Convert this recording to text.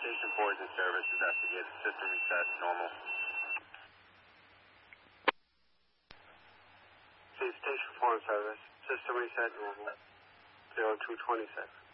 Station 4 is in service. Investigate. System reset. Normal. See, Station 4 in service. System reset. Normal. 0226.